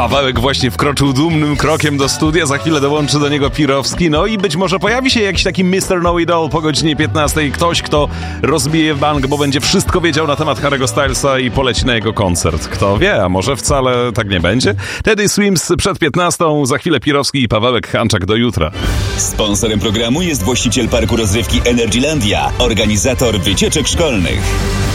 Pawełek właśnie wkroczył dumnym krokiem do studia, za chwilę dołączy do niego Pirowski, no i być może pojawi się jakiś taki Mr. Know-It-All po godzinie 15. Ktoś, kto rozbije bank, bo będzie wszystko wiedział na temat Harry'ego Stylesa i poleci na jego koncert. Kto wie, a może wcale tak nie będzie? Teddy Swims przed 15, za chwilę Pirowski i Pawełek Hanczak do jutra. Sponsorem programu jest właściciel parku rozrywki Energylandia, organizator wycieczek szkolnych.